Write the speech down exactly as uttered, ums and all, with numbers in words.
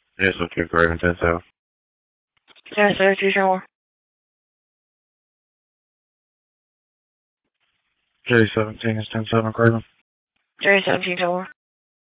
Yes, okay, Craven, ten seven. Ten seven, two seven. J seventeen is ten seven, Craven. J seventeen tower.